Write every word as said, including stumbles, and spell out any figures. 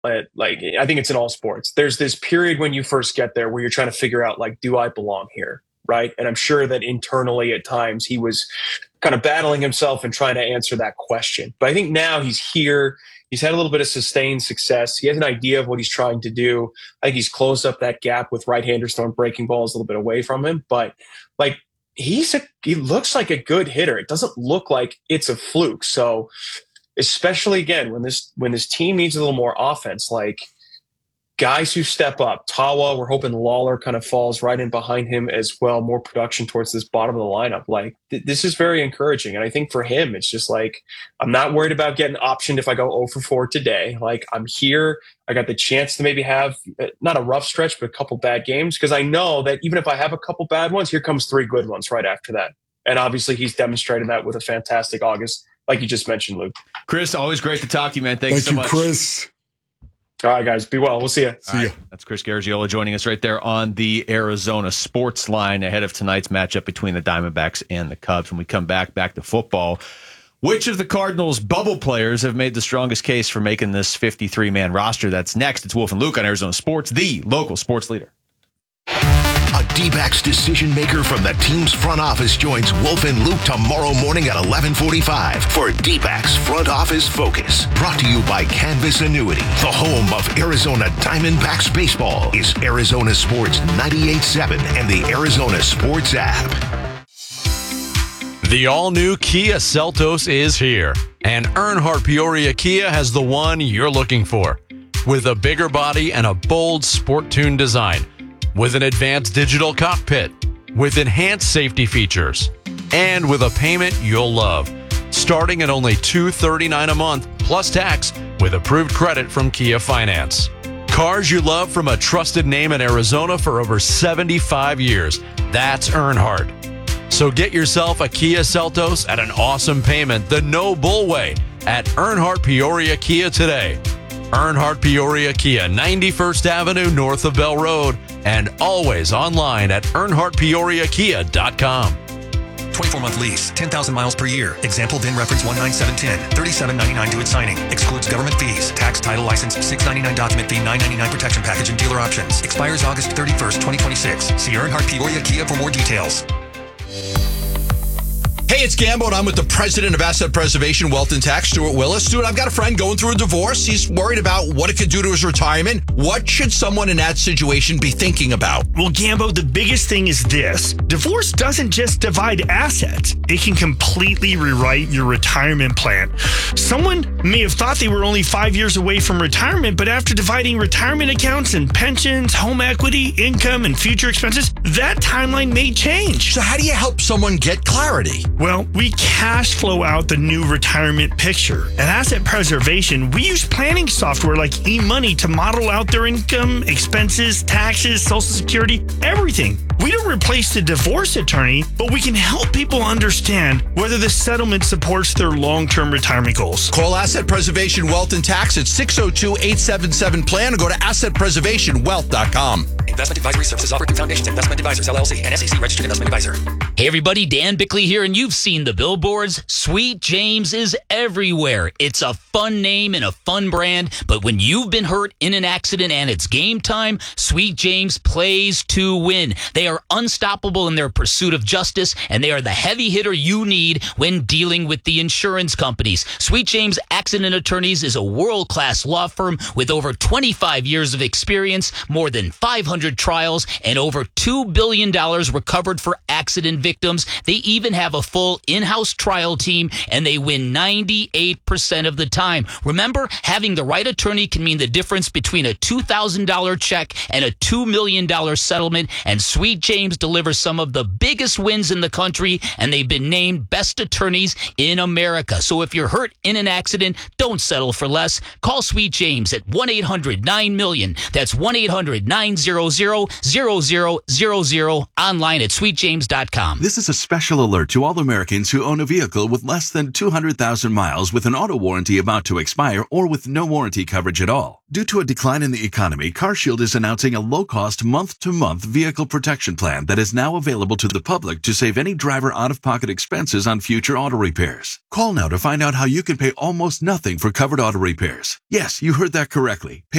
Uh, like, I think it's in all sports. There's this period when you first get there where you're trying to figure out, like, do I belong here? Right. And I'm sure that internally at times he was kind of battling himself and trying to answer that question. But I think now he's here. He's had a little bit of sustained success. He has an idea of what he's trying to do. I think he's closed up that gap with right-handers throwing breaking balls a little bit away from him. But like, he's a, he looks like a good hitter. It doesn't look like it's a fluke. So especially again, when this, when this team needs a little more offense, like guys who step up, Tawa, we're hoping Lawler kind of falls right in behind him as well. More production towards this bottom of the lineup. Like th- this is very encouraging. And I think for him, it's just like, I'm not worried about getting optioned if I go oh for four today. Like I'm here. I got the chance to maybe have uh, not a rough stretch, but a couple bad games. Cause I know that even if I have a couple bad ones, here comes three good ones right after that. And obviously he's demonstrated that with a fantastic August, like you just mentioned, Luke. Chris, always great to talk to you, man. Thanks Thank so you, much. Chris. All right, guys. Be well. We'll see you. See ya. Right. That's Chris Garagiola joining us right there on the Arizona Sports Line ahead of tonight's matchup between the Diamondbacks and the Cubs. When we come back, back to football, which of the Cardinals' bubble players have made the strongest case for making this fifty-three man roster? That's next. It's Wolf and Luke on Arizona Sports, the local sports leader. A D-backs decision maker from the team's front office joins Wolf and Luke tomorrow morning at eleven forty-five for D-backs Front Office Focus. Brought to you by Canvas Annuity. The home of Arizona Diamondbacks baseball is Arizona Sports ninety-eight point seven and the Arizona Sports app. The all-new Kia Seltos is here, and Earnhardt Peoria Kia has the one you're looking for. With a bigger body and a bold sport-tuned design. With an advanced digital cockpit, with enhanced safety features, and with a payment you'll love. Starting at only two hundred thirty-nine dollars a month plus tax with approved credit from Kia Finance. Cars you love from a trusted name in Arizona for over seventy-five years. That's Earnhardt. So get yourself a Kia Seltos at an awesome payment the no bull way at Earnhardt Peoria Kia today. Earnhardt Peoria Kia, ninety-first Avenue north of Bell Road, and always online at earnhardt peoria kia dot com. twenty-four month lease, ten thousand miles per year. Example V I N reference one nine seven one zero, thirty-seven ninety-nine due at signing. Excludes government fees, tax, title, license, six ninety-nine document fee, nine ninety-nine protection package, and dealer options. Expires August thirty-first, twenty twenty-six. See Earnhardt Peoria Kia for more details. Hey, it's Gambo, and I'm with the president of Asset Preservation Wealth and Tax, Stuart Willis. Stuart, I've got a friend going through a divorce. He's worried about what it could do to his retirement. What should someone in that situation be thinking about? Well, Gambo, the biggest thing is this. Divorce doesn't just divide assets. It can completely rewrite your retirement plan. Someone may have thought they were only five years away from retirement, but after dividing retirement accounts and pensions, home equity, income, and future expenses, that timeline may change. So how do you help someone get clarity? Well, we cash flow out the new retirement picture. At Asset Preservation, we use planning software like eMoney to model out their income, expenses, taxes, Social Security, everything. We don't replace the divorce attorney, but we can help people understand whether the settlement supports their long-term retirement goals. Call Asset Preservation Wealth and Tax at six oh two, eight seven seven, plan or go to asset preservation wealth dot com. Investment advisory services offered through Foundations Investment Advisors, L L C, and S E C registered investment advisor. Hey everybody, Dan Bickley here, and you've seen the billboards. Sweet James is everywhere. It's a fun name and a fun brand, but when you've been hurt in an accident and it's game time, Sweet James plays to win. They are unstoppable in their pursuit of justice, and they are the heavy hitter you need when dealing with the insurance companies. Sweet James Accident Attorneys is a world-class law firm with over twenty-five years of experience, more than five hundred trials, and over two billion dollars recovered for accident victims. They even have a full in-house trial team, and they win ninety-eight percent of the time. Remember, having the right attorney can mean the difference between a two thousand dollars check and a two million dollars settlement, and Sweet James delivers some of the biggest wins in the country, and they've been named best attorneys in America. So if you're hurt in an accident, don't settle for less. Call Sweet James at one eight hundred nine million. That's one eight hundred nine hundred zero zero zero zero online at sweet james dot com. This is a special alert to all those Americans who own a vehicle with less than two hundred thousand miles with an auto warranty about to expire or with no warranty coverage at all. Due to a decline in the economy, CarShield is announcing a low-cost month-to-month vehicle protection plan that is now available to the public to save any driver out-of-pocket expenses on future auto repairs. Call now to find out how you can pay almost nothing for covered auto repairs. Yes, you heard that correctly. Pay